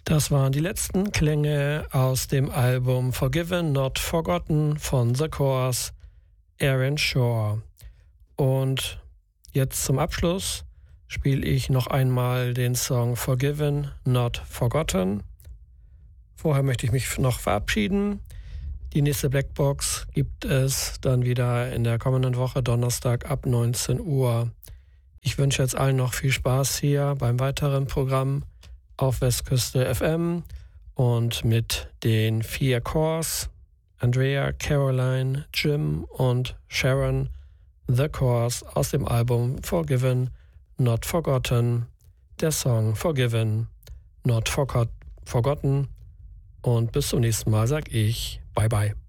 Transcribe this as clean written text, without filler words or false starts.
Das waren die letzten Klänge aus dem Album Forgiven Not Forgotten von The Corrs, Aaron Shore. Und jetzt zum Abschluss spiele ich noch einmal den Song Forgiven Not Forgotten. Vorher möchte ich mich noch verabschieden. Die nächste Blackbox gibt es dann wieder in der kommenden Woche, Donnerstag ab 19 Uhr. Ich wünsche jetzt allen noch viel Spaß hier beim weiteren Programm auf Westküste FM und mit den 4 Corrs, Andrea, Caroline, Jim und Sharon, The Corrs aus dem Album Forgiven Not Forgotten, der Song Forgiven Not Forgotten. Und bis zum nächsten Mal sag ich Bye Bye.